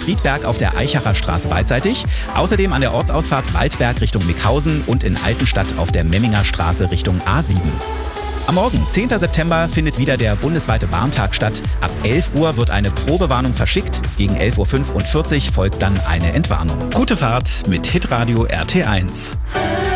Friedberg auf der Eichacher Straße beidseitig. Außerdem an der Ortsausfahrt Waldberg Richtung Mickhausen und in Altenstadt auf der Memminger Straße Richtung A7. Am Morgen, 10. September, findet wieder der bundesweite Warntag statt. Ab 11 Uhr wird eine Probewarnung verschickt. Gegen 11.45 Uhr folgt dann eine Entwarnung. Gute Fahrt mit Hitradio RT1.